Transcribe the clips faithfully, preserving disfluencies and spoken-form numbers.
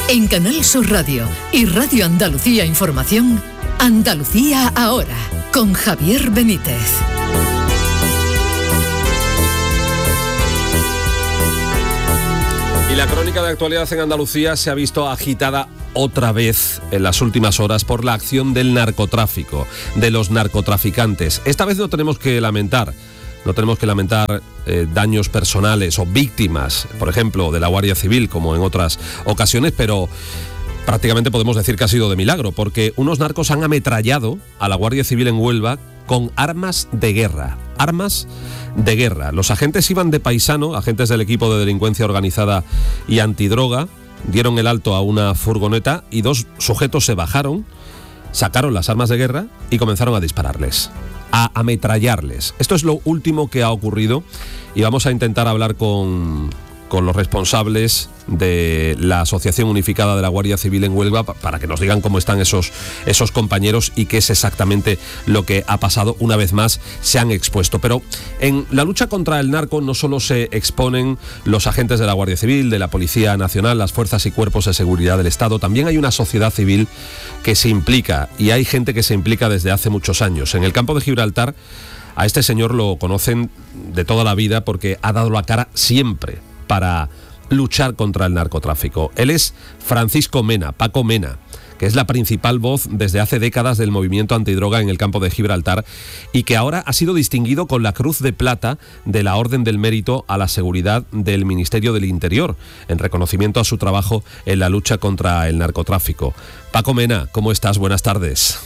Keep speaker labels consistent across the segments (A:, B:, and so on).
A: En Canal Sur Radio y Radio Andalucía Información, Andalucía Ahora, con Javier Benítez.
B: Y la crónica de actualidad en Andalucía se ha visto agitada otra vez en las últimas horas por la acción del narcotráfico, de los narcotraficantes. Esta vez no tenemos que lamentar, no tenemos que lamentar eh, daños personales o víctimas, por ejemplo, de la Guardia Civil, como en otras ocasiones, pero prácticamente podemos decir que ha sido de milagro, porque unos narcos han ametrallado a la Guardia Civil en Huelva con armas de guerra. Armas de guerra. Los agentes iban de paisano, agentes del equipo de delincuencia organizada y antidroga, dieron el alto a una furgoneta y dos sujetos se bajaron, sacaron las armas de guerra y comenzaron a dispararles, a ametrallarles. Esto es lo último que ha ocurrido y vamos a intentar hablar con, con los responsables de la Asociación Unificada de la Guardia Civil en Huelva para que nos digan cómo están esos, esos compañeros y qué es exactamente lo que ha pasado. Una vez más se han expuesto, pero en la lucha contra el narco no solo se exponen los agentes de la Guardia Civil, de la Policía Nacional, las fuerzas y cuerpos de seguridad del Estado, también hay una sociedad civil que se implica y hay gente que se implica desde hace muchos años. En el campo de Gibraltar a este señor lo conocen de toda la vida porque ha dado la cara siempre para luchar contra el narcotráfico. Él es Francisco Mena, Paco Mena, que es la principal voz desde hace décadas del movimiento antidroga en el campo de Gibraltar y que ahora ha sido distinguido con la Cruz de Plata de la Orden del Mérito a la Seguridad del Ministerio del Interior, en reconocimiento a su trabajo en la lucha contra el narcotráfico. Paco Mena, ¿cómo estás? Buenas tardes.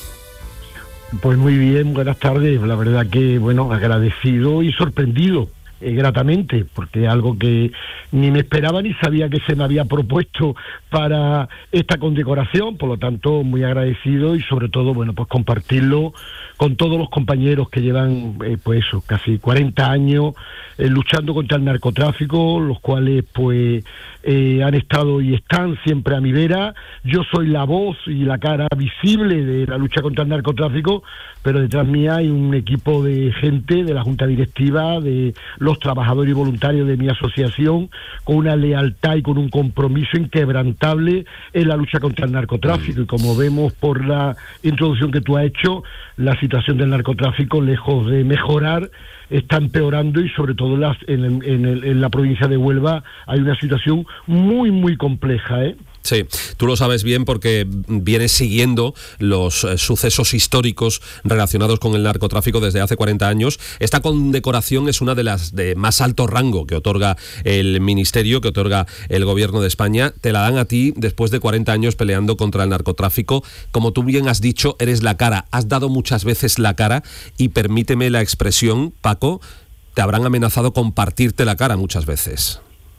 C: Pues muy bien, buenas tardes. La verdad que, bueno, agradecido y sorprendido. Eh, gratamente, porque es algo que ni me esperaba ni sabía que se me había propuesto para esta condecoración, por lo tanto muy agradecido y sobre todo, bueno, pues compartirlo con todos los compañeros que llevan, eh, pues eso, casi cuarenta años eh, luchando contra el narcotráfico, los cuales pues eh, han estado y están siempre a mi vera. Yo soy la voz y la cara visible de la lucha contra el narcotráfico, pero detrás mía hay un equipo de gente de la Junta Directiva, de los trabajadores y voluntarios de mi asociación, con una lealtad y con un compromiso inquebrantable en la lucha contra el narcotráfico. Y como vemos por la introducción que tú has hecho, la situación del narcotráfico, lejos de mejorar, está empeorando y sobre todo en la, en, en, en la provincia de Huelva hay una situación muy, muy compleja, ¿eh?
B: Sí, tú lo sabes bien porque vienes siguiendo los eh, sucesos históricos relacionados con el narcotráfico desde hace cuarenta años. Esta condecoración es una de las de más alto rango que otorga el Ministerio, que otorga el Gobierno de España. Te la dan a ti después de cuarenta años peleando contra el narcotráfico. Como tú bien has dicho, eres la cara. Has dado muchas veces la cara y permíteme la expresión, Paco, te habrán amenazado con partirte la cara muchas veces.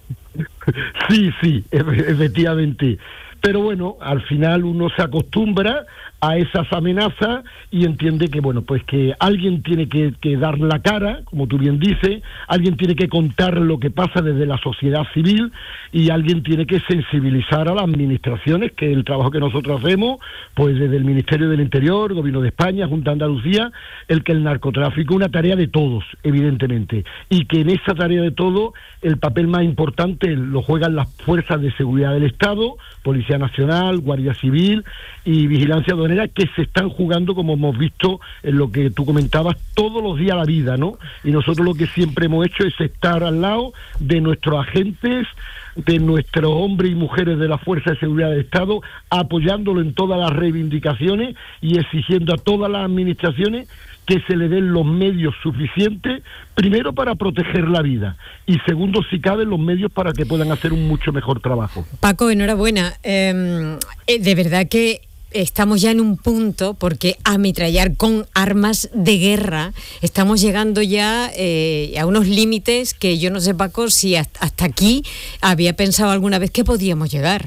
C: Sí, sí, efectivamente. Pero bueno, al final uno se acostumbra a esas amenazas y entiende que, bueno, pues que alguien tiene que, que dar la cara, como tú bien dices, alguien tiene que contar lo que pasa desde la sociedad civil y alguien tiene que sensibilizar a las administraciones, que es el trabajo que nosotros hacemos, pues desde el Ministerio del Interior, Gobierno de España, Junta de Andalucía, el que el narcotráfico es una tarea de todos, evidentemente, y que en esa tarea de todos el papel más importante lo juegan las fuerzas de seguridad del Estado, Policía Nacional, Guardia Civil y Vigilancia Aduanera, que se están jugando, como hemos visto en lo que tú comentabas, todos los días la vida, ¿no? Y nosotros lo que siempre hemos hecho es estar al lado de nuestros agentes, de nuestros hombres y mujeres de la Fuerza de Seguridad del Estado, apoyándolo en todas las reivindicaciones y exigiendo a todas las administraciones que se le den los medios suficientes, primero para proteger la vida y segundo, si cabe, los medios para que puedan hacer un mucho mejor trabajo.
D: Paco, enhorabuena. Eh, de verdad que estamos ya en un punto, porque ametrallar con armas de guerra, estamos llegando ya eh, a unos límites que yo no sé, Paco, si hasta, hasta aquí había pensado alguna vez que podíamos llegar.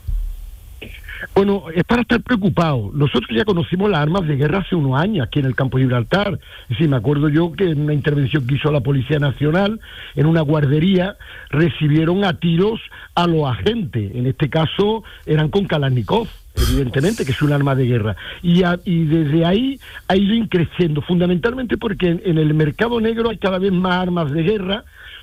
C: Bueno, es para estar preocupado. Nosotros ya conocimos las armas de guerra hace unos años aquí en el campo de Gibraltar. Sí, me acuerdo yo que en una intervención que hizo la Policía Nacional en una guardería recibieron a tiros a los agentes. En este caso eran con Kalashnikov, evidentemente, que es un arma de guerra. Y, a, y desde ahí ha ido increciendo, fundamentalmente porque en, en el mercado negro hay cada vez más armas de guerra,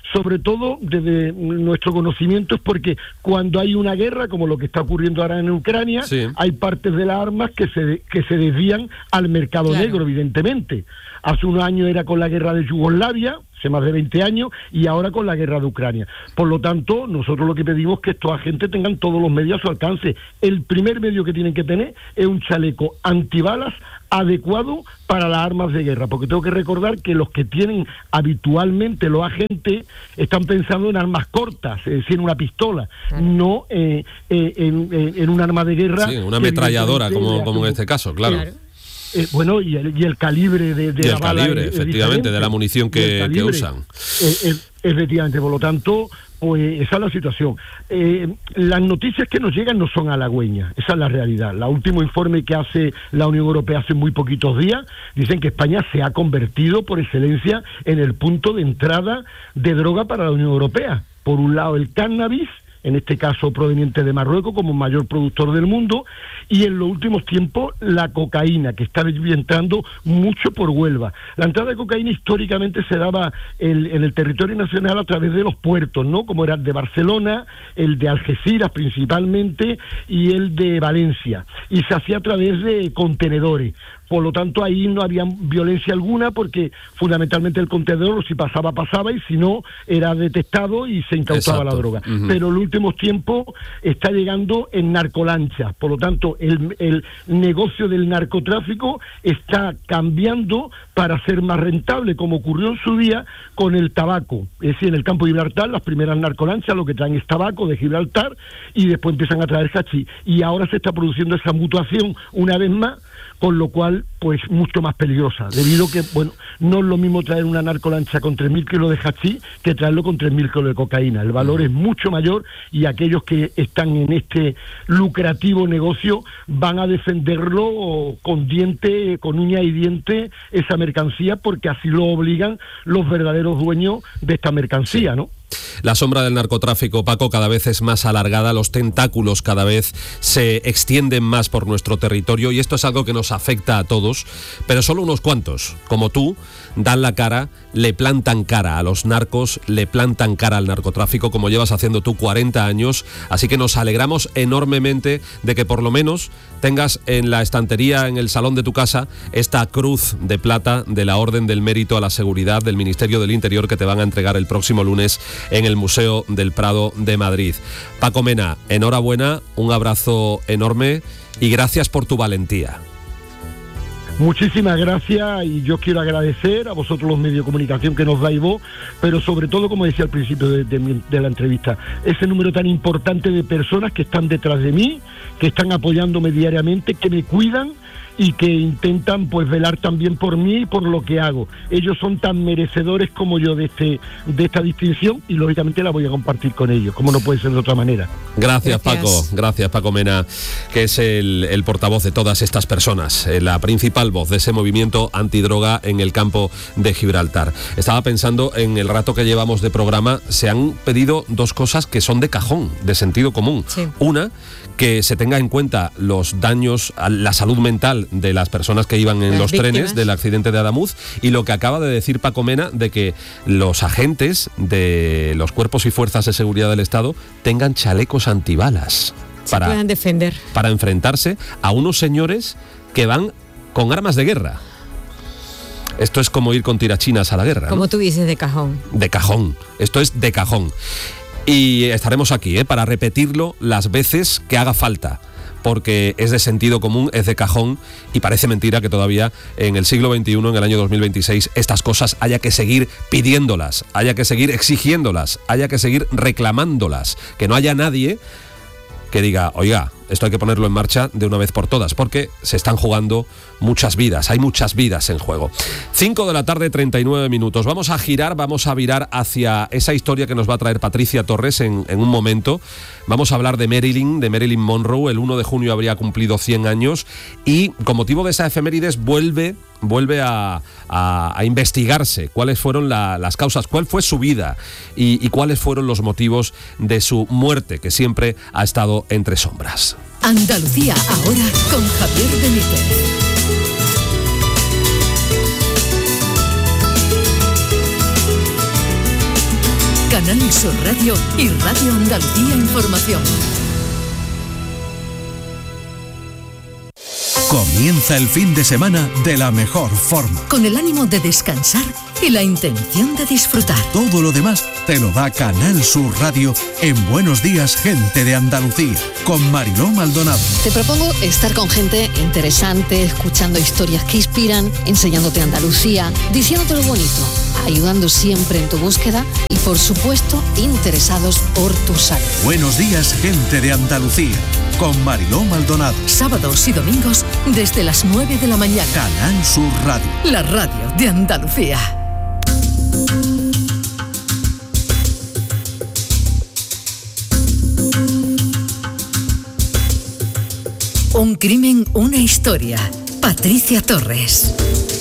C: sobre todo desde nuestro conocimiento, es porque cuando hay una guerra, como lo que está ocurriendo ahora en Ucrania, sí. hay partes de las armas que se, que se desvían al mercado claro. negro, evidentemente. Hace unos años era con la guerra de Yugoslavia, hace más de veinte años, y ahora con la guerra de Ucrania. Por lo tanto, nosotros lo que pedimos es que estos agentes tengan todos los medios a su alcance. El primer medio que tienen que tener es un chaleco antibalas adecuado para las armas de guerra, porque tengo que recordar que los que tienen habitualmente los agentes están pensando en armas cortas, es decir, en una pistola, claro. no eh, eh, en, en un arma de guerra.
B: Sí, una ametralladora, como, como en este caso, claro.
C: claro. Eh, bueno, y el, y el calibre de, de
B: y
C: la
B: el
C: bala
B: calibre,
C: es, es
B: efectivamente, de la munición que, que usan.
C: Eh, eh, efectivamente, por lo tanto, pues esa es la situación. Eh, las noticias que nos llegan no son halagüeñas, esa es la realidad. El último informe que hace la Unión Europea hace muy poquitos días, dicen que España se ha convertido por excelencia en el punto de entrada de droga para la Unión Europea. Por un lado el cannabis, en este caso proveniente de Marruecos como mayor productor del mundo, y en los últimos tiempos la cocaína, que está entrando mucho por Huelva. La entrada de cocaína históricamente se daba el, en el territorio nacional a través de los puertos, ¿no? Como era el de Barcelona, el de Algeciras principalmente y el de Valencia, y se hacía a través de contenedores. Por lo tanto, ahí no había violencia alguna porque fundamentalmente el contenedor, si pasaba, pasaba, y si no, era detectado y se incautaba Exacto. la droga. Uh-huh. Pero en los últimos tiempos está llegando en narcolanchas. Por lo tanto, el, el negocio del narcotráfico está cambiando para ser más rentable, como ocurrió en su día con el tabaco. Es decir, en el campo de Gibraltar, las primeras narcolanchas lo que traen es tabaco de Gibraltar y después empiezan a traer hachís. Y ahora se está produciendo esa mutuación una vez más, con lo cual, pues, mucho más peligrosa, debido a que, bueno, no es lo mismo traer una narcolancha con tres mil kilos de hachís que traerlo con tres mil kilos de cocaína. El valor es mucho mayor y aquellos que están en este lucrativo negocio van a defenderlo con diente, con uña y diente, esa mercancía, porque así lo obligan los verdaderos dueños de esta mercancía, ¿no?
B: La sombra del narcotráfico, Paco, cada vez es más alargada, los tentáculos cada vez se extienden más por nuestro territorio y esto es algo que nos afecta a todos, pero solo unos cuantos, como tú, dan la cara, le plantan cara a los narcos, le plantan cara al narcotráfico, como llevas haciendo tú cuarenta años, así que nos alegramos enormemente de que por lo menos tengas en la estantería, en el salón de tu casa, esta cruz de plata de la Orden del Mérito a la Seguridad del Ministerio del Interior que te van a entregar el próximo lunes en el Museo del Prado de Madrid. Paco Mena, enhorabuena, un abrazo enorme y gracias por tu valentía.
C: Muchísimas gracias, y yo quiero agradecer a vosotros los medios de comunicación que nos dais voz, pero sobre todo, como decía al principio de, de, de la entrevista, ese número tan importante de personas que están detrás de mí, que están apoyándome diariamente, que me cuidan y que intentan, pues, velar también por mí y por lo que hago. Ellos son tan merecedores como yo de este de esta distinción y lógicamente la voy a compartir con ellos, como no puede ser de otra manera.
B: Gracias, gracias. Paco, gracias Paco Mena, que es el, el portavoz de todas estas personas, la principal voz de ese movimiento antidroga en el campo de Gibraltar. Estaba pensando en el rato que llevamos de programa, se han pedido dos cosas que son de cajón, de sentido común. Sí. Una, que se tenga en cuenta los daños a la salud mental de las personas que iban en las los víctimas. trenes del accidente de Adamuz, y lo que acaba de decir Paco Mena de que los agentes de los cuerpos y fuerzas de seguridad del Estado tengan chalecos antibalas para,
D: puedan defender.
B: para enfrentarse a unos señores que van con armas de guerra. Esto es como ir con tirachinas a la guerra,
D: como
B: ¿no?
D: tú dices, de cajón.
B: De cajón, esto es de cajón. Y estaremos aquí, ¿eh? para repetirlo las veces que haga falta, porque es de sentido común, es de cajón, y parece mentira que todavía en el siglo veintiuno, en el año dos mil veintiséis, estas cosas haya que seguir pidiéndolas, haya que seguir exigiéndolas, haya que seguir reclamándolas, que no haya nadie que diga, oiga, esto hay que ponerlo en marcha de una vez por todas, porque se están jugando muchas vidas, hay muchas vidas en juego. cinco de la tarde, treinta y nueve minutos. Vamos a girar, vamos a virar hacia esa historia que nos va a traer Patricia Torres en, en un momento. Vamos a hablar de Marilyn, de Marilyn Monroe. El uno de junio habría cumplido cien años y con motivo de esa efemérides vuelve, vuelve a, a, a investigarse cuáles fueron la, las causas, cuál fue su vida y, y cuáles fueron los motivos de su muerte, que siempre ha estado entre sombras.
A: Andalucía ahora con Javier Benítez. Canal Sur Radio y Radio Andalucía Información.
E: Comienza el fin de semana de la mejor forma.
A: Con el ánimo de descansar y la intención de disfrutar.
E: Todo lo demás te lo da Canal Sur Radio en Buenos Días, Gente de Andalucía, con Mariló Maldonado.
F: Te propongo estar con gente interesante, escuchando historias que inspiran, enseñándote Andalucía, diciéndote lo bonito, ayudando siempre en tu búsqueda y, por supuesto, interesados por tu salud.
E: Buenos Días, Gente de Andalucía, con Mariló Maldonado.
A: Sábados y domingos desde las nueve de la mañana.
E: Canal Sur Radio.
A: La radio de Andalucía. Un crimen, una historia. Patricia Torres.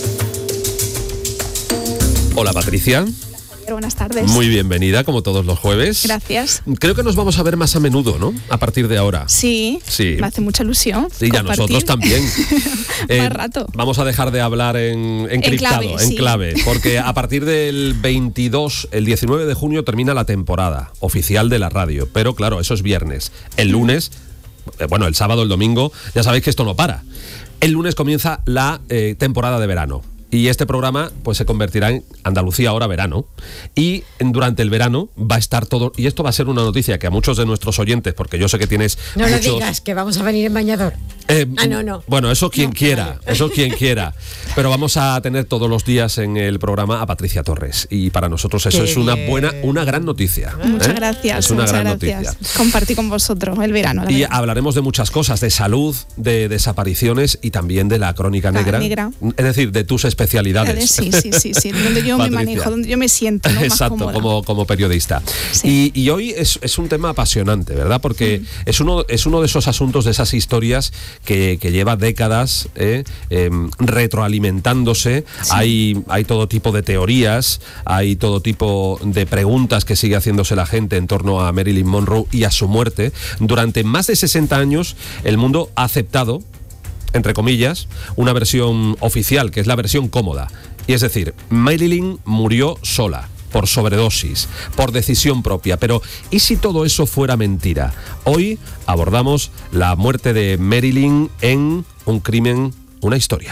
B: Hola, Patricia.
G: Buenas tardes.
B: Muy bienvenida, como todos los jueves.
G: Gracias.
B: Creo que nos vamos a ver más a menudo, ¿no? A partir de ahora.
G: Sí,
B: sí.
G: Me hace mucha ilusión.
B: Y ya nosotros también.
G: eh, más rato.
B: Vamos a dejar de hablar en encriptado, en clave, en
G: sí.
B: clave, porque a partir del veintidós, el diecinueve de junio termina la temporada oficial de la radio, pero claro, eso es viernes. El lunes, bueno, el sábado, el domingo, ya sabéis que esto no para. El lunes comienza la eh, temporada de verano. Y este programa pues se convertirá en Andalucía Ahora Verano. Y durante el verano va a estar todo... Y esto va a ser una noticia que a muchos de nuestros oyentes, porque yo sé que tienes...
D: No
B: muchos,
D: lo digas, que vamos a venir en bañador.
B: Eh,
D: ah, no, no.
B: Bueno, eso quien
D: no,
B: quiera,
D: vale.
B: eso quien quiera. Pero vamos a tener todos los días en el programa a Patricia Torres. Y para nosotros eso
D: Qué
B: es una
D: bien.
B: buena, una gran noticia.
G: Muchas
B: ¿eh?
G: gracias.
B: Es una
G: muchas
B: gran
G: gracias.
B: noticia.
G: Compartí con vosotros el verano. La
B: Y
G: verdad.
B: hablaremos de muchas cosas, de salud, de desapariciones y también de la crónica
G: La
B: negra.
G: negra.
B: Es decir, de tus especialidades.
G: Sí, sí, sí, sí. Donde yo
B: Patricia.
G: me manejo, donde yo me siento, ¿no?
B: Exacto,
G: más cómoda.
B: como, como periodista.
G: Sí.
B: Y, y hoy es, es un tema apasionante, ¿verdad? Porque
G: Mm.
B: es, uno, es uno de esos asuntos, de esas historias que, que lleva décadas eh, eh, retroalimentándose.
G: Sí.
B: Hay, hay todo tipo de teorías, hay todo tipo de preguntas que sigue haciéndose la gente en torno a Marilyn Monroe y a su muerte. Durante más de sesenta años, el mundo ha aceptado, entre comillas, una versión oficial, que es la versión cómoda. Y es decir, Marilyn murió sola, por sobredosis, por decisión propia. Pero, ¿y si todo eso fuera mentira? Hoy abordamos la muerte de Marilyn en Un crimen, una historia.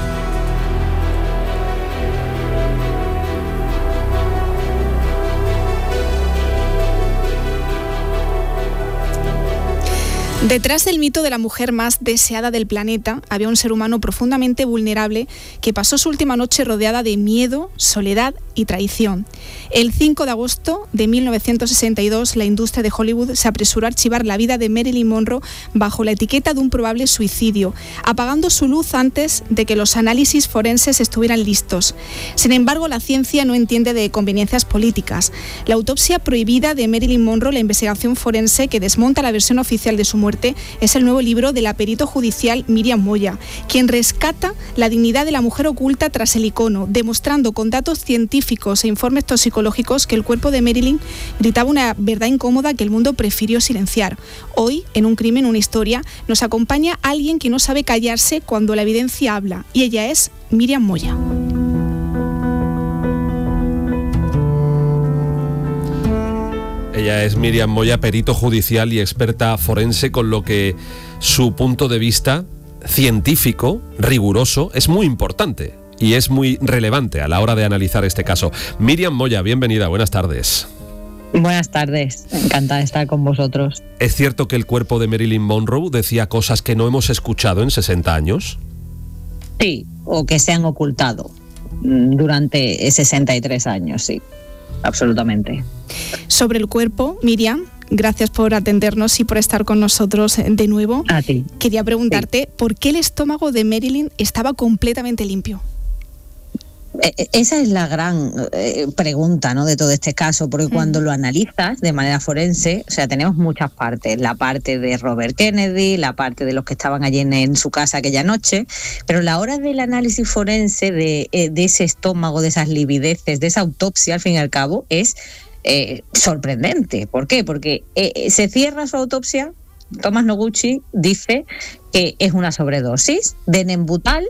G: Detrás del mito de la mujer más deseada del planeta había un ser humano profundamente vulnerable que pasó su última noche rodeada de miedo, soledad y traición. El cinco de agosto de mil novecientos sesenta y dos, la industria de Hollywood se apresuró a archivar la vida de Marilyn Monroe bajo la etiqueta de un probable suicidio, apagando su luz antes de que los análisis forenses estuvieran listos. Sin embargo, la ciencia no entiende de conveniencias políticas. La autopsia prohibida de Marilyn Monroe, la investigación forense que desmonta la versión oficial de su muerte, es el nuevo libro de la perito judicial Miriam Moya, quien rescata la dignidad de la mujer oculta tras el icono, demostrando con datos científicos e informes toxicológicos que el cuerpo de Marilyn gritaba una verdad incómoda que el mundo prefirió silenciar. Hoy, en Un crimen, una historia, nos acompaña alguien que no sabe callarse cuando la evidencia habla, y ella es Miriam Moya.
B: Ella es Miriam Moya, perito judicial y experta forense, con lo que su punto de vista científico, riguroso, es muy importante y es muy relevante a la hora de analizar este caso. Miriam Moya, bienvenida, buenas tardes.
H: Buenas tardes, encantada de estar con vosotros.
B: ¿Es cierto que el cuerpo de Marilyn Monroe decía cosas que no hemos escuchado en sesenta años?
H: Sí, o que se han ocultado durante sesenta y tres años, sí, absolutamente.
G: Sobre el cuerpo, Miriam, gracias por atendernos y por estar con nosotros de nuevo.
H: A ti.
G: Quería preguntarte, sí, ¿por qué el estómago de Marilyn estaba completamente limpio?
H: Esa es la gran eh, pregunta, ¿no?, de todo este caso, porque cuando mm. lo analizas de manera forense, o sea, tenemos muchas partes, la parte de Robert Kennedy, la parte de los que estaban allí en, en su casa aquella noche, pero la hora del análisis forense de, eh, de ese estómago, de esas livideces, de esa autopsia, al fin y al cabo, es eh, sorprendente. ¿Por qué? Porque eh, se cierra su autopsia, Thomas Noguchi dice que es una sobredosis de Nembutal,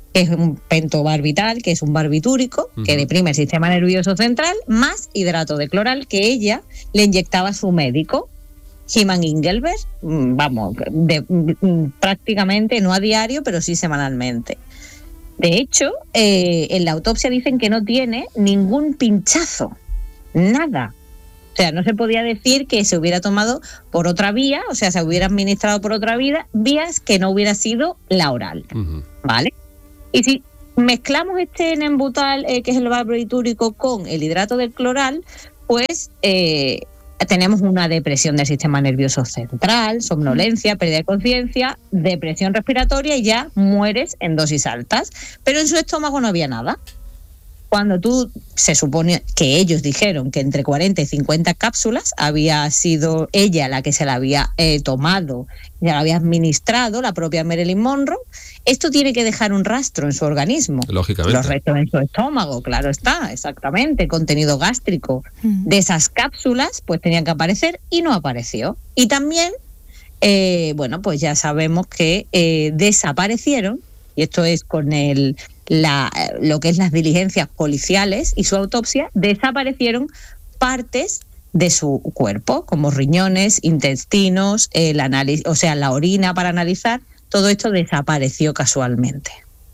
H: que es un pentobarbital, que es un barbitúrico, uh-huh. que deprime el sistema nervioso central, más hidrato de cloral que ella le inyectaba a su médico, Hyman Engelbert, vamos, de, de, prácticamente no a diario, pero sí semanalmente. De hecho, eh, en la autopsia dicen que no tiene ningún pinchazo, nada. O sea, no se podía decir que se hubiera tomado por otra vía, o sea, se hubiera administrado por otra vía, vías que no hubiera sido la oral, uh-huh. ¿vale? Y si mezclamos este Nembutal, eh, que es el barbitúrico, con el hidrato del cloral, pues eh, tenemos una depresión del sistema nervioso central, somnolencia, pérdida de conciencia, depresión respiratoria y ya mueres en dosis altas. Pero en su estómago no había nada. Cuando tú, se supone que ellos dijeron que entre cuarenta y cincuenta cápsulas había sido ella la que se la había eh, tomado, ya la había administrado, la propia Marilyn Monroe, esto tiene que dejar un rastro en su organismo.
B: Lógicamente.
H: Los restos en su estómago, claro está, exactamente, el contenido gástrico mm. de esas cápsulas pues tenían que aparecer y no apareció. Y también, eh, bueno, pues ya sabemos que eh, desaparecieron, y esto es con el... La, lo que es las diligencias policiales y su autopsia, desaparecieron partes de su cuerpo, como riñones, intestinos, el análisis, o sea, la orina para analizar, todo esto desapareció casualmente.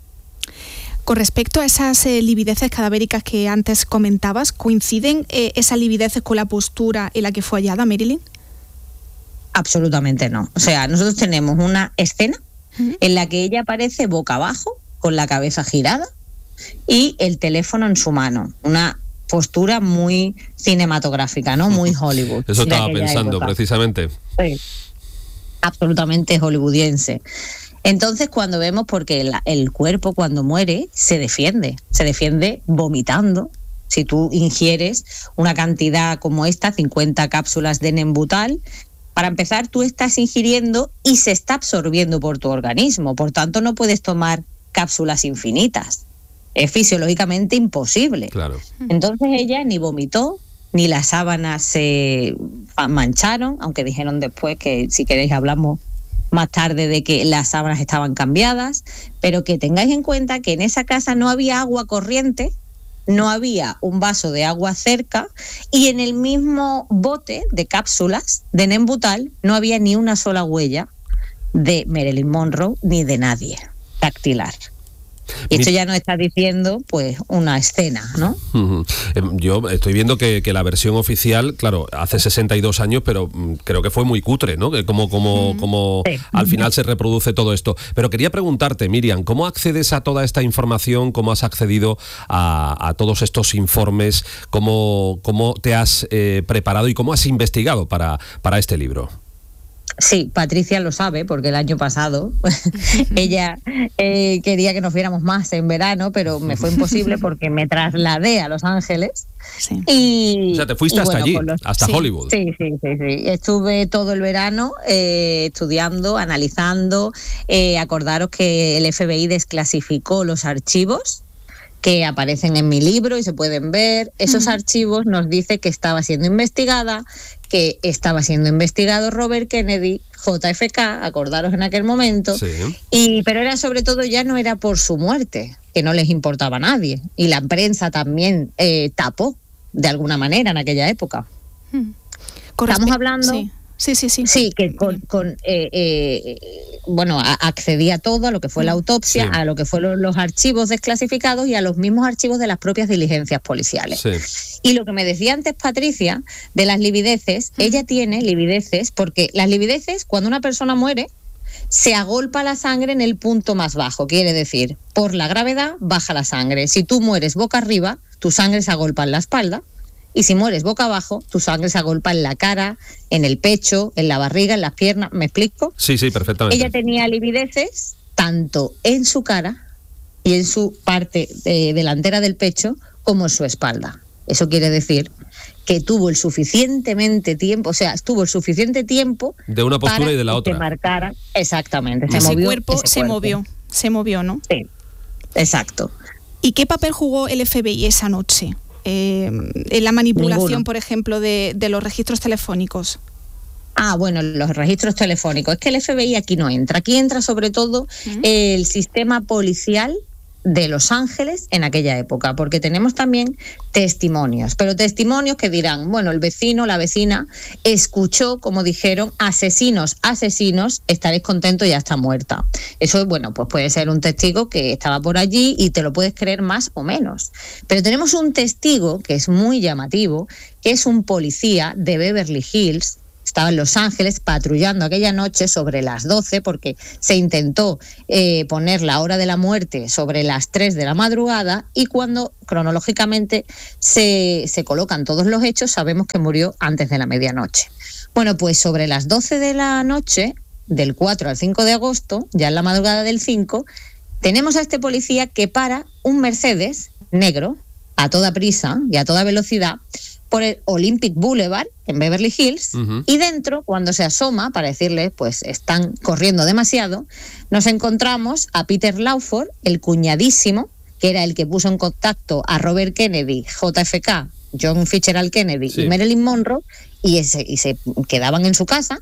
G: Con respecto a esas eh, livideces cadavéricas que antes comentabas, ¿coinciden eh, esas livideces con la postura en la que fue hallada Marilyn?
H: Absolutamente no. O sea, nosotros tenemos una escena uh-huh. en la que ella aparece boca abajo, con la cabeza girada y el teléfono en su mano. Una postura muy cinematográfica, ¿no? Muy Hollywood.
B: Eso estaba pensando, época. precisamente.
H: Sí, absolutamente hollywoodiense. Entonces, cuando vemos, porque el, el cuerpo cuando muere se defiende, se defiende vomitando. Si tú ingieres una cantidad como esta, cincuenta cápsulas de Nembutal, para empezar, tú estás ingiriendo y se está absorbiendo por tu organismo. Por tanto, no puedes tomar cápsulas infinitas. Es fisiológicamente imposible.
B: Claro.
H: Entonces ella ni vomitó, ni las sábanas se mancharon, aunque dijeron después que si queréis hablamos más tarde de que las sábanas estaban cambiadas, pero que tengáis en cuenta que en esa casa no había agua corriente, no había un vaso de agua cerca y en el mismo bote de cápsulas de Nembutal no había ni una sola huella de Marilyn Monroe ni de nadie dactilar. Y esto ya nos está diciendo, pues, una escena, ¿no?
B: Uh-huh. Yo estoy viendo que, que la versión oficial, claro, hace sesenta y dos años, pero mm, creo que fue muy cutre, ¿no? Que como, como, como sí. al final se reproduce todo esto. Pero quería preguntarte, Miriam, ¿cómo accedes a toda esta información? ¿Cómo has accedido a, a todos estos informes? ¿Cómo, cómo te has eh, preparado y cómo has investigado para, para este libro?
H: Sí, Patricia lo sabe, porque el año pasado ella eh, quería que nos viéramos más en verano, pero me fue imposible porque me trasladé a Los Ángeles.
B: Sí.
H: Y,
B: o sea, te fuiste hasta bueno, allí, los, hasta
H: sí,
B: Hollywood.
H: Sí, sí, sí, sí. Estuve todo el verano eh, estudiando, analizando. Eh, acordaros que el F B I desclasificó los archivos que aparecen en mi libro y se pueden ver. Esos uh-huh. archivos nos dice que estaba siendo investigada, que estaba siendo investigado Robert Kennedy, J F K, acordaros en aquel momento,
B: sí.
H: y pero era sobre todo, ya no era por su muerte, que no les importaba a nadie, y la prensa también eh, tapó de alguna manera en aquella época.
G: Hmm.
H: Estamos hablando...
G: Sí. Sí, sí, sí.
H: Sí, que con, con eh, eh, bueno, a, accedí a todo, a lo que fue la autopsia, sí. a lo que fueron los archivos desclasificados y a los mismos archivos de las propias diligencias policiales.
B: Sí.
H: Y lo que me decía antes Patricia, de las livideces, uh-huh. ella tiene livideces, porque las livideces, cuando una persona muere, se agolpa la sangre en el punto más bajo, quiere decir, por la gravedad baja la sangre. Si tú mueres boca arriba, tu sangre se agolpa en la espalda. Y si mueres boca abajo, tu sangre se agolpa en la cara, en el pecho, en la barriga, en las piernas. ¿Me explico?
B: Sí, sí, perfectamente.
H: Ella tenía livideces tanto en su cara y en su parte eh, delantera del pecho como en su espalda. Eso quiere decir que tuvo el suficientemente tiempo, o sea, tuvo el suficiente tiempo
B: de una postura y de la otra.
H: Que marcara exactamente.
G: Se
H: ese
G: movió, cuerpo
H: ese
G: se
H: cuerpo.
G: movió, se movió, ¿no?
H: Sí, exacto.
G: ¿Y qué papel jugó el F B I esa noche? Eh, en la manipulación,
H: Ninguno.
G: por ejemplo, de, de los registros telefónicos.
H: Ah, bueno, los registros telefónicos. Es que el F B I aquí no entra. Aquí entra sobre todo ¿Mm? el sistema policial de Los Ángeles en aquella época, porque tenemos también testimonios, pero testimonios que dirán, bueno, el vecino, la vecina, escuchó, como dijeron, asesinos, asesinos, estaréis contentos, ya está muerta. Eso, bueno, pues puede ser un testigo que estaba por allí y te lo puedes creer más o menos. Pero tenemos un testigo que es muy llamativo, que es un policía de Beverly Hills. Estaba en Los Ángeles patrullando aquella noche sobre las doce, porque se intentó eh, poner la hora de la muerte sobre las tres de la madrugada, y cuando cronológicamente se, se colocan todos los hechos, sabemos que murió antes de la medianoche. Bueno, pues sobre las doce de la noche, del cuatro al cinco de agosto, ya en la madrugada del cinco, tenemos a este policía que para un Mercedes negro a toda prisa y a toda velocidad por el Olympic Boulevard en Beverly Hills, uh-huh. y dentro, cuando se asoma para decirle, pues están corriendo demasiado, nos encontramos a Peter Lawford, el cuñadísimo, que era el que puso en contacto a Robert Kennedy, J F K, John Fitzgerald Kennedy, sí, y Marilyn Monroe, y, ese, y se quedaban en su casa.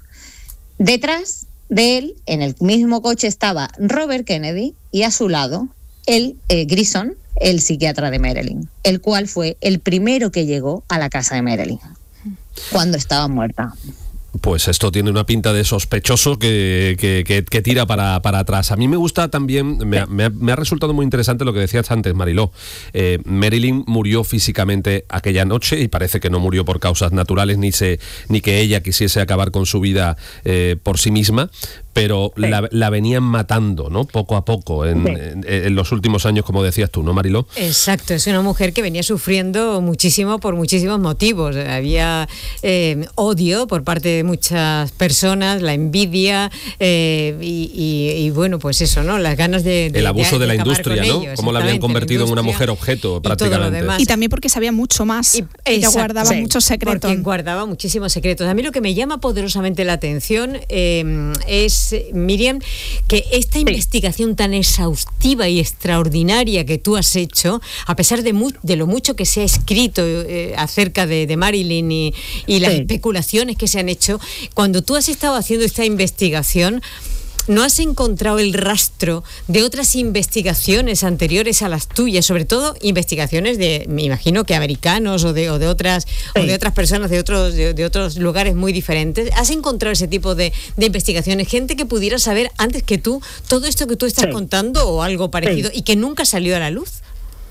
H: Detrás de él, en el mismo coche, estaba Robert Kennedy, y a su lado, el eh, Grison, el psiquiatra de Marilyn, el cual fue el primero que llegó a la casa de Marilyn cuando estaba muerta.
B: Pues esto tiene una pinta de sospechoso que, que, que, que tira para, para atrás. A mí me gusta también, me ha, me, ha, me ha resultado muy interesante lo que decías antes, Mariló. Eh, Marilyn murió físicamente aquella noche y parece que no murió por causas naturales, ni, se, ni que ella quisiese acabar con su vida eh, por sí misma, pero sí. la, la venían matando, ¿no? Poco a poco, en, sí. en, en los últimos años, como decías tú, ¿no, Mariló?
D: Exacto, es una mujer que venía sufriendo muchísimo por muchísimos motivos. Había eh, odio por parte de muchas personas, la envidia eh, y, y, y bueno, pues eso, ¿no? Las ganas de... de
B: el abuso de, de, de la industria, ¿no?
D: Ellos,
B: cómo la habían convertido en una mujer objeto, prácticamente.
G: Y también porque sabía mucho más. Y, ella guardaba sí, muchos secretos.
D: Porque guardaba muchísimos secretos. A mí lo que me llama poderosamente la atención eh, es, Miriam, que esta sí. investigación tan exhaustiva y extraordinaria que tú has hecho, a pesar de, mu- de lo mucho que se ha escrito eh, acerca de, de Marilyn y, y las sí. especulaciones que se han hecho, cuando tú has estado haciendo esta investigación, ¿no has encontrado el rastro de otras investigaciones anteriores a las tuyas? Sobre todo investigaciones de, me imagino que americanos o de, o de otras sí. o de otras personas de otros de, de otros lugares muy diferentes. ¿Has encontrado ese tipo de, de investigaciones? Gente que pudiera saber antes que tú todo esto que tú estás sí. contando o algo parecido sí. y que nunca salió a la luz.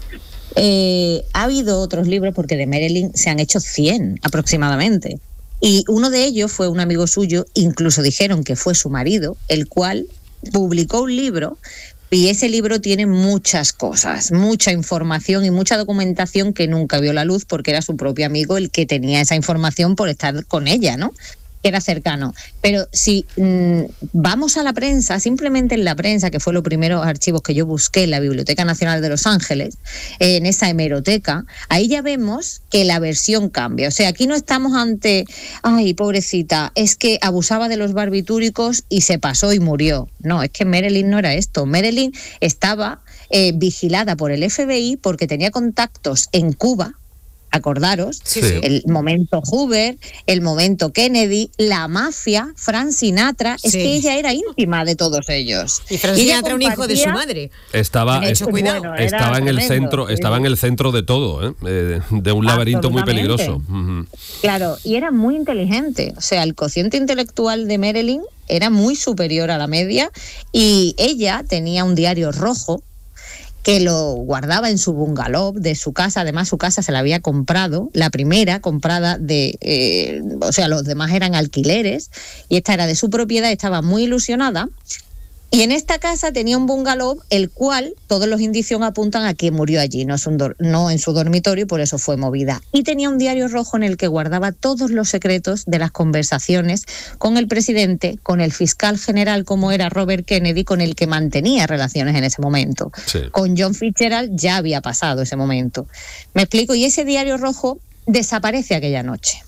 H: Eh, ha habido otros libros, porque de Marilyn se han hecho cien aproximadamente. Y uno de ellos fue un amigo suyo, incluso dijeron que fue su marido, el cual publicó un libro, y ese libro tiene muchas cosas, mucha información y mucha documentación que nunca vio la luz, porque era su propio amigo el que tenía esa información por estar con ella, ¿no? Que era cercano. Pero si mmm, vamos a la prensa, simplemente en la prensa, que fue los primeros archivos que yo busqué en la Biblioteca Nacional de Los Ángeles, eh, en esa hemeroteca, ahí ya vemos que la versión cambia. O sea, aquí no estamos ante, ay, pobrecita, es que abusaba de los barbitúricos y se pasó y murió. No, es que Marilyn no era esto. Marilyn estaba eh, vigilada por el F B I porque tenía contactos en Cuba. Acordaros, sí. el momento Hoover, el momento Kennedy, la mafia, Frank Sinatra, sí. es que ella era íntima de todos ellos.
D: Y Frank Sinatra, un hijo de su madre.
B: Estaba, es, bueno, estaba en el centro, sí. estaba en el centro de todo, ¿eh? Eh, de un laberinto muy peligroso. Uh-huh.
H: Claro, y era muy inteligente. O sea, el cociente intelectual de Marilyn era muy superior a la media, y ella tenía un diario rojo que lo guardaba en su bungalow de su casa. Además, su casa se la había comprado, la primera comprada de, eh, o sea, los demás eran alquileres, y esta era de su propiedad. Estaba muy ilusionada, y en esta casa tenía un bungalow, el cual todos los indicios apuntan a que murió allí, no, es un do- no en su dormitorio, por eso fue movida. Y tenía un diario rojo en el que guardaba todos los secretos de las conversaciones con el presidente, con el fiscal general, como era Robert Kennedy, con el que mantenía relaciones en ese momento. Sí. Con John Fitzgerald ya había pasado ese momento. ¿Me explico? Y ese diario rojo desaparece aquella noche.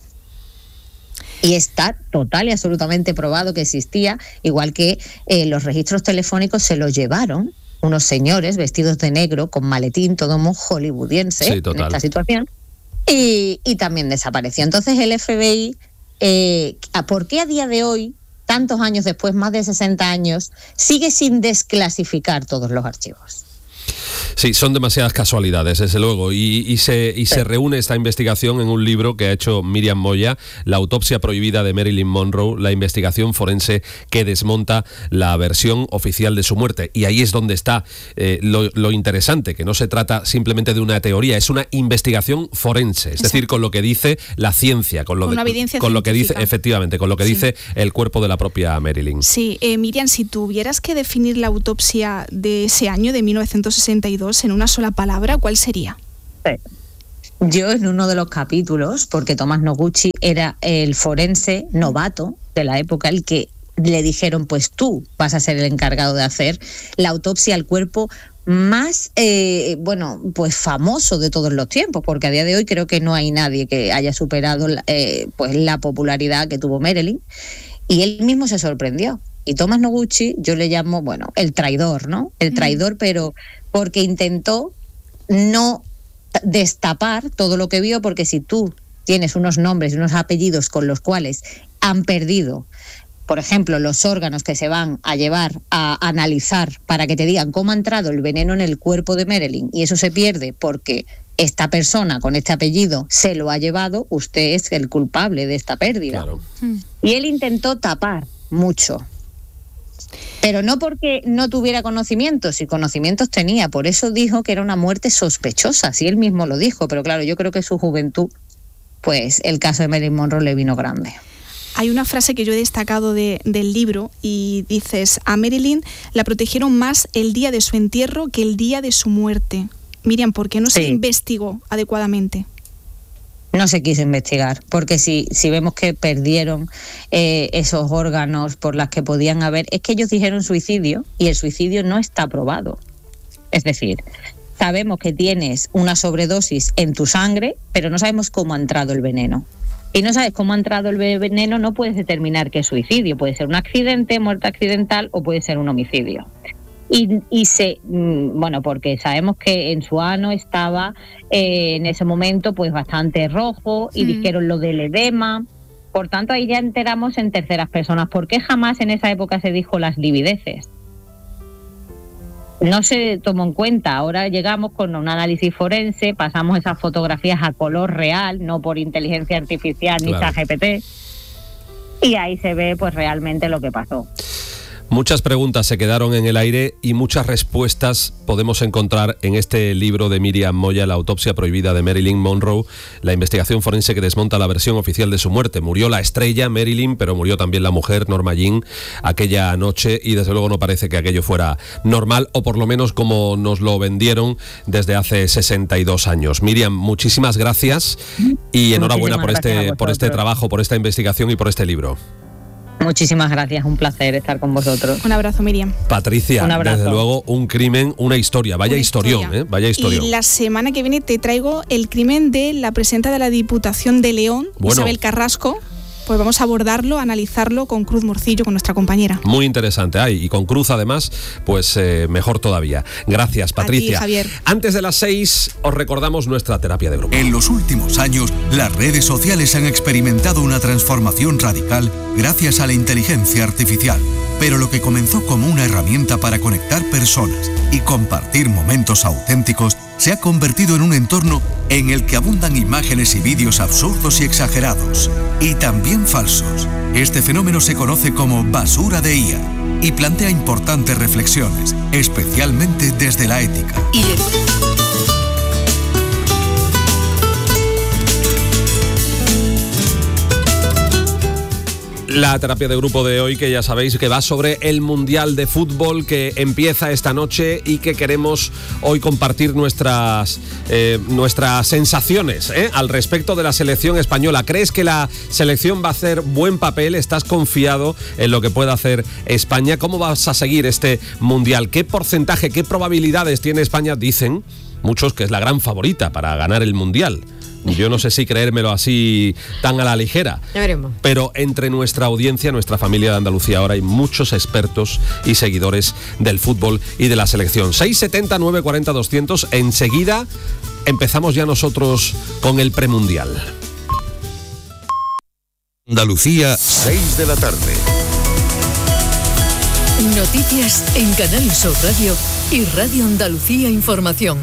H: Y está total y absolutamente probado que existía, igual que eh, los registros telefónicos se los llevaron unos señores vestidos de negro con maletín, todo muy hollywoodiense, sí, en esta situación, y, y también desapareció. Entonces el F B I, eh, ¿por qué a día de hoy, tantos años después, más de sesenta años, sigue sin desclasificar todos los archivos?
B: Sí, son demasiadas casualidades, desde luego, y, y, se, y sí. se reúne esta investigación en un libro que ha hecho Miriam Moya, La autopsia prohibida de Marilyn Monroe, la investigación forense que desmonta la versión oficial de su muerte. Y ahí es donde está eh, lo, lo interesante, que no se trata simplemente de una teoría, es una investigación forense, es Exacto. decir, con lo que dice la ciencia, con lo,
G: con
B: de, con lo que dice, efectivamente, con lo que sí. dice el cuerpo de la propia Marilyn.
G: Sí, eh, Miriam, si tuvieras que definir la autopsia de ese año, de mil novecientos sesenta y dos, en una sola palabra, ¿cuál sería?
H: Sí. Yo en uno de los capítulos, porque Tomás Noguchi era el forense novato de la época, el que le dijeron, pues tú vas a ser el encargado de hacer la autopsia al cuerpo más, eh, bueno, pues famoso de todos los tiempos, porque a día de hoy creo que no hay nadie que haya superado eh, pues la popularidad que tuvo Marilyn, y él mismo se sorprendió. Y Tomás Noguchi yo le llamo, bueno, el traidor, ¿no? El traidor, mm. pero porque intentó no destapar todo lo que vio, porque si tú tienes unos nombres y unos apellidos con los cuales han perdido, por ejemplo, los órganos que se van a llevar a analizar para que te digan cómo ha entrado el veneno en el cuerpo de Marilyn, y eso se pierde porque esta persona con este apellido se lo ha llevado, usted es el culpable de esta pérdida. Claro. Y él intentó tapar mucho, pero no porque no tuviera conocimientos, y conocimientos tenía, por eso dijo que era una muerte sospechosa, sí, él mismo lo dijo, pero claro, yo creo que su juventud, pues el caso de Marilyn Monroe le vino grande.
G: Hay una frase que yo he destacado de, del libro y dices, a Marilyn la protegieron más el día de su entierro que el día de su muerte. Miriam, ¿por qué no sí. se investigó adecuadamente?
H: No se quiso investigar, porque si, si vemos que perdieron eh, esos órganos por las que podían haber, es que ellos dijeron suicidio y el suicidio no está probado. Es decir, sabemos que tienes una sobredosis en tu sangre, pero no sabemos cómo ha entrado el veneno. Y no sabes cómo ha entrado el veneno, no puedes determinar qué es suicidio. Puede ser un accidente, muerte accidental, o puede ser un homicidio. Y, y se, bueno, porque sabemos que en su ano estaba eh, en ese momento pues bastante rojo, y mm. dijeron lo del edema. Por tanto, ahí ya enteramos en terceras personas. ¿Por qué jamás en esa época se dijo las livideces? No se tomó en cuenta. Ahora llegamos con un análisis forense, pasamos esas fotografías a color real, no por inteligencia artificial ni
B: claro.
H: ChatGPT, y ahí se ve pues realmente lo que pasó.
B: Muchas preguntas se quedaron en el aire y muchas respuestas podemos encontrar en este libro de Miriam Moya, La autopsia prohibida de Marilyn Monroe, la investigación forense que desmonta la versión oficial de su muerte. Murió la estrella Marilyn, pero murió también la mujer Norma Jean aquella noche, y desde luego no parece que aquello fuera normal, o por lo menos como nos lo vendieron desde hace sesenta y dos años. Miriam, muchísimas gracias y enhorabuena por este, por este trabajo, por esta investigación y por este libro.
H: Muchísimas gracias, un placer estar con vosotros.
G: Un abrazo, Miriam.
B: Patricia,
H: un abrazo.
B: Desde luego un crimen, una historia, vaya una historión, historia. ¿eh? Vaya historión.
G: Y la semana que viene te traigo el crimen de la presidenta de la Diputación de León, bueno. Isabel Carrasco. Pues vamos a abordarlo, a analizarlo con Cruz Morcillo, con nuestra compañera.
B: Muy interesante, ay, y con Cruz además, pues eh, mejor todavía. Gracias, Patricia.
G: A ti, Javier.
B: Antes de las seis, os recordamos nuestra terapia de grupo.
E: En los últimos años, las redes sociales han experimentado una transformación radical gracias a la inteligencia artificial. Pero lo que comenzó como una herramienta para conectar personas y compartir momentos auténticos se ha convertido en un entorno en el que abundan imágenes y vídeos absurdos y exagerados, y también falsos. Este fenómeno se conoce como basura de I A y plantea importantes reflexiones, especialmente desde la ética.
A: Y el...
B: La terapia de grupo de hoy, que ya sabéis que va sobre el Mundial de Fútbol que empieza esta noche y que queremos hoy compartir nuestras, eh, nuestras sensaciones ¿eh? al respecto de la selección española. ¿Crees que la selección va a hacer buen papel? ¿Estás confiado en lo que pueda hacer España? ¿Cómo vas a seguir este Mundial? ¿Qué porcentaje, qué probabilidades tiene España? Dicen muchos que es la gran favorita para ganar el Mundial. Yo no sé si creérmelo así tan a la ligera.
D: Ya veremos.
B: Pero entre nuestra audiencia, nuestra familia de Andalucía, ahora hay muchos expertos y seguidores del fútbol y de la selección. seis setenta, nueve cuarenta, doscientos. Enseguida empezamos ya nosotros con el premundial.
I: Andalucía, seis de la tarde.
A: Noticias en Canal Sur Radio y Radio Andalucía Información.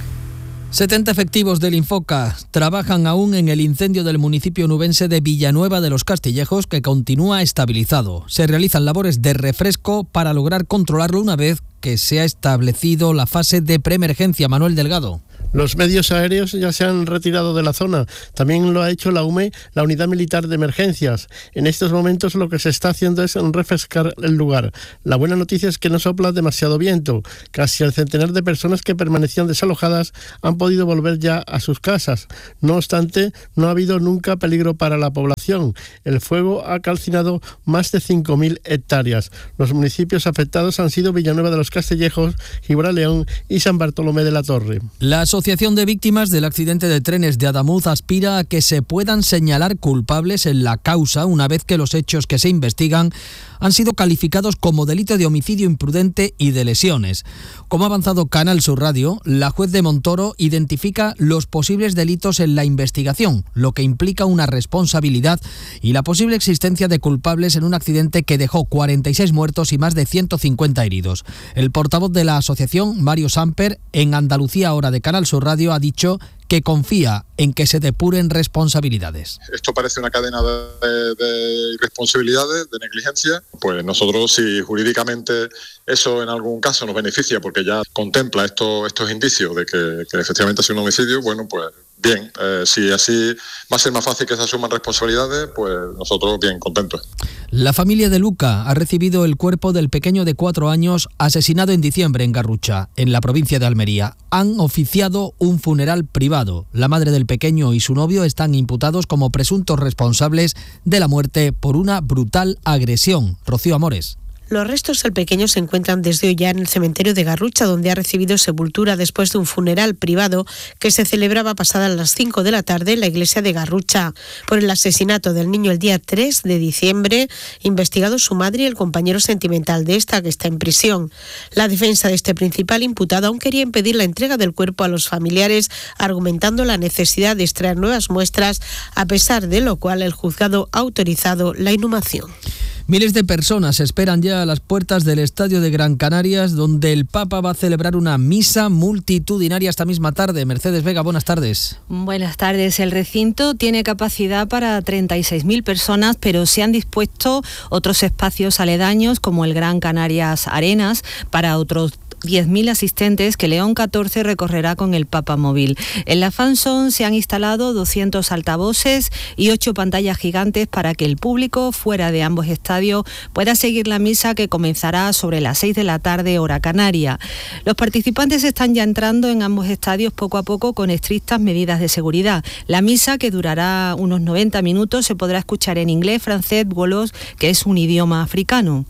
I: setenta efectivos del Infoca trabajan aún en el incendio del municipio nubense de Villanueva de los Castillejos, que continúa estabilizado. Se realizan labores de refresco para lograr controlarlo una vez que se ha establecido la fase de preemergencia. Manuel Delgado.
J: Los medios aéreos ya se han retirado de la zona. También lo ha hecho la U M E, la Unidad Militar de Emergencias. En estos momentos lo que se está haciendo es refrescar el lugar. La buena noticia es que no sopla demasiado viento. Casi el centenar de personas que permanecían desalojadas han podido volver ya a sus casas. No obstante, no ha habido nunca peligro para la población. El fuego ha calcinado más de cinco mil hectáreas. Los municipios afectados han sido Villanueva de los Castillejos, Gibraleón y San Bartolomé de la Torre.
I: La Asociación de Víctimas del Accidente de Trenes de Adamuz aspira a que se puedan señalar culpables en la causa una vez que los hechos que se investigan han sido calificados como delito de homicidio imprudente y de lesiones. Como ha avanzado Canal Sur Radio, la juez de Montoro identifica los posibles delitos en la investigación, lo que implica una responsabilidad y la posible existencia de culpables en un accidente que dejó cuarenta y seis muertos y más de ciento cincuenta heridos. El portavoz de la asociación, Mario Samper, en Andalucía Ahora de Canal Sur Radio, ha dicho que confía en que se depuren responsabilidades.
K: Esto parece una cadena de, de irresponsabilidades, de negligencia. Pues nosotros, si jurídicamente eso en algún caso nos beneficia, porque ya contempla esto, estos indicios de que, que efectivamente ha sido un homicidio, bueno, pues bien. Eh, si así va a ser más fácil que se asuman responsabilidades, pues nosotros bien contentos.
I: La familia de Luca ha recibido el cuerpo del pequeño de cuatro años asesinado en diciembre en Garrucha, en la provincia de Almería. Han oficiado un funeral privado. La madre del pequeño y su novio están imputados como presuntos responsables de la muerte por una brutal agresión. Rocío Amores.
L: Los restos del pequeño se encuentran desde hoy ya en el cementerio de Garrucha, donde ha recibido sepultura después de un funeral privado que se celebraba pasadas las cinco de la tarde en la iglesia de Garrucha. Por el asesinato del niño el día tres de diciembre, investigado su madre y el compañero sentimental de esta, que está en prisión. La defensa de este principal imputado aún quería impedir la entrega del cuerpo a los familiares, argumentando la necesidad de extraer nuevas muestras, a pesar de lo cual el juzgado ha autorizado la inhumación.
I: Miles de personas esperan ya a las puertas del Estadio de Gran Canarias, donde el Papa va a celebrar una misa multitudinaria esta misma tarde. Mercedes Vega, buenas tardes.
M: Buenas tardes. El recinto tiene capacidad para treinta y seis mil personas, pero se han dispuesto otros espacios aledaños, como el Gran Canarias Arenas, para otros diez mil asistentes que León catorce recorrerá con el Papa móvil. En la fanzone se han instalado doscientos altavoces y ocho pantallas gigantes para que el público fuera de ambos estadios pueda seguir la misa, que comenzará sobre las seis de la tarde hora canaria. Los participantes están ya entrando en ambos estadios poco a poco con estrictas medidas de seguridad. La misa, que durará unos noventa minutos, se podrá escuchar en inglés, francés, golos, que es un idioma africano.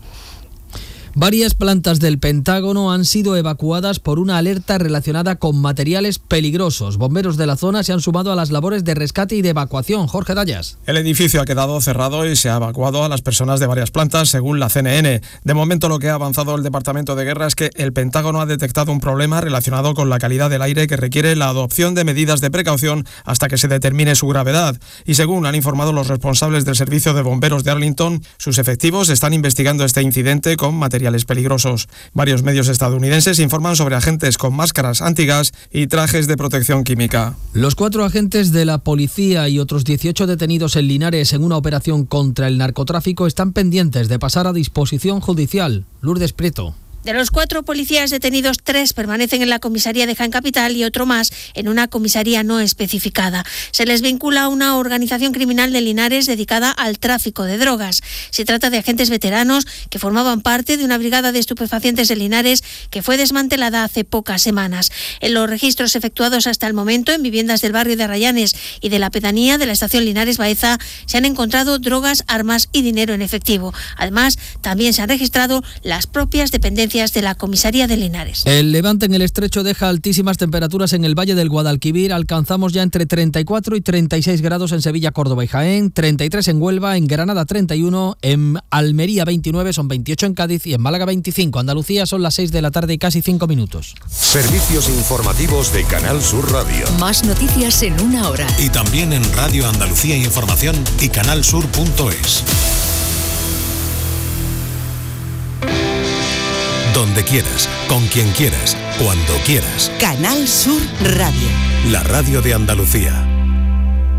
I: Varias plantas del Pentágono han sido evacuadas por una alerta relacionada con materiales peligrosos. Bomberos de la zona se han sumado a las labores de rescate y de evacuación. Jorge Dallas.
N: El edificio ha quedado cerrado y se ha evacuado a las personas de varias plantas, según la C N N. De momento, lo que ha avanzado el Departamento de Guerra es que el Pentágono ha detectado un problema relacionado con la calidad del aire que requiere la adopción de medidas de precaución hasta que se determine su gravedad. Y según han informado los responsables del Servicio de Bomberos de Arlington, sus efectivos están investigando este incidente con materiales peligrosos. Varios medios estadounidenses informan sobre agentes con máscaras antigas y trajes de protección química.
I: Los cuatro agentes de la policía y otros dieciocho detenidos en Linares en una operación contra el narcotráfico están pendientes de pasar a disposición judicial. Lourdes Prieto.
O: De los cuatro policías detenidos, tres permanecen en la comisaría de Jaén Capital y otro más en una comisaría no especificada. Se les vincula a una organización criminal de Linares dedicada al tráfico de drogas. Se trata de agentes veteranos que formaban parte de una brigada de estupefacientes de Linares que fue desmantelada hace pocas semanas. En los registros efectuados hasta el momento en viviendas del barrio de Arrayanes y de la pedanía de la estación Linares Baeza se han encontrado drogas, armas y dinero en efectivo. Además, también se han registrado las propias dependencias de la comisaría de Linares.
I: El levante en el estrecho deja altísimas temperaturas en el Valle del Guadalquivir. Alcanzamos ya entre treinta y cuatro y treinta y seis grados en Sevilla, Córdoba y Jaén, treinta y tres en Huelva, en Granada treinta y uno, en Almería veintinueve, son veintiocho en Cádiz y en Málaga veinticinco. Andalucía son las seis de la tarde y casi cinco minutos.
P: Servicios informativos de Canal Sur Radio.
A: Más noticias en una hora.
P: Y también en Radio Andalucía Información y canalsur punto es.
Q: donde quieras, con quien quieras, cuando quieras.
R: Canal Sur Radio.
Q: La radio de Andalucía.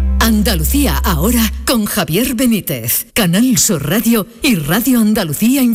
A: Andalucía ahora con Javier Benítez, Canal Sur Radio y Radio Andalucía Información.